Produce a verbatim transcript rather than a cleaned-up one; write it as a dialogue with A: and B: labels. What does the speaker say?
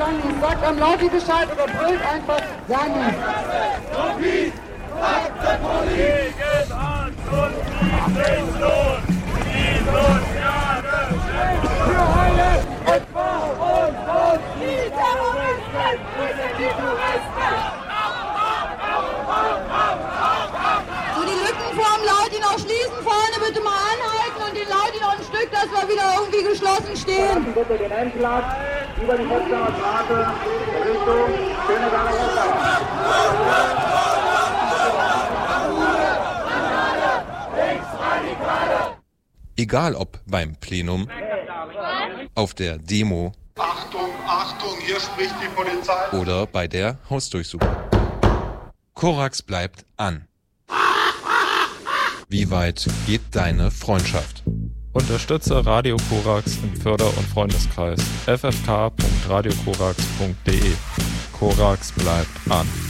A: Janni. Sagt am Lauti Bescheid oder brüllt einfach Janni.
B: Profit! Aktenpolitik! Gegen Arzt und Niedriglohn! Die soziale für alle etwa und und die Terroristen grüßen die Touristen!
C: So, die Lücken vorm Lauti noch schließen, vorne bitte mal anhalten und den Lauti noch ein Stück, dass wir wieder irgendwie geschlossen stehen.
D: Bitte den Endplatz über die Potsdamer Straße Richtung Schöneberger Wasser.
E: Egal ob beim Plenum, auf der Demo
F: Achtung, Achtung, hier spricht die Polizei.
E: Oder bei der Hausdurchsuchung. Korax bleibt an. Wie weit geht deine Freundschaft?
G: Unterstütze Radio Korax im Förder- und Freundeskreis f f k punkt radio korax punkt d e. Korax bleibt an.